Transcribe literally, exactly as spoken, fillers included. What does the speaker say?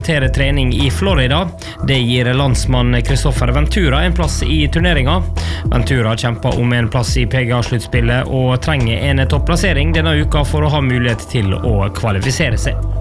til trening i Florida. Det gir landsmann Christopher Ventura en plass i turneringen. Ventura kjemper om en plass i P G A-sluttspillet og trenger en topplassering denne uka for å ha mulighet til å kvalifisere seg.